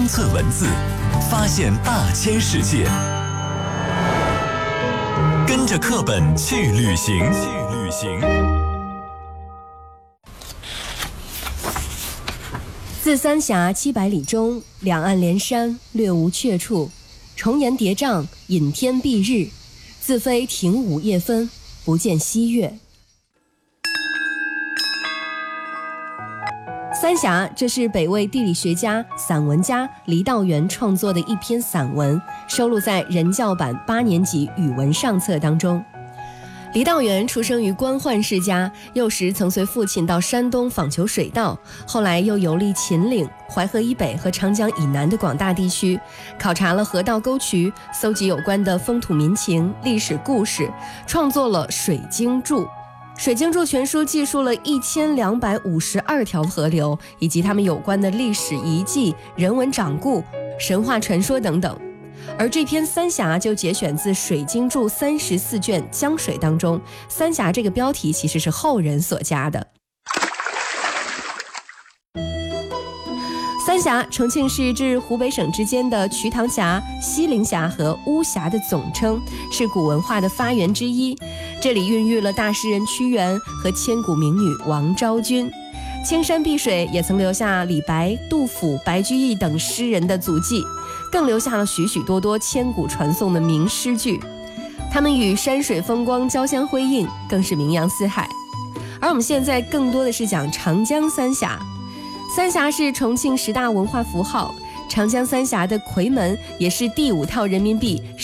册文字，发现大千世界。跟着课本去旅行。 自三峡700里中，两岸连山，略无阙处。重岩叠嶂，隐天蔽日。自非庭午夜分，不见西月。三峡，这是北魏地理学家、散文家黎道元创作的一篇散文，收录在人教版8年级语文上册当中。黎道元出生于官宦世家，幼时曾随父亲到山东访求水稻，后来又游历秦岭、淮河以北和长江以南的广大地区，考察了河道沟渠，搜集有关的风土民情、历史故事，创作了《水经注》。《水经注》全书记述了1252条河流，以及它们有关的历史遗迹、人文掌故、神话传说等等。而这篇三峡就节选自《水经注》34卷江水当中，三峡这个标题其实是后人所加的。三峡，重庆市至湖北省之间的瞿塘峡、西陵峡和巫峡的总称，是古文化的发源之一。这里孕育了大诗人屈原和千古名女王昭君。青山碧水也曾留下李白、杜甫、白居易等诗人的足迹，更留下了许许多多千古传颂的名诗句。他们与山水风光交相辉映，更是名扬四海。而我们现在更多的是讲长江三峡。三峡是重庆10大文化符号，长江三峡的夔门也是第5套人民币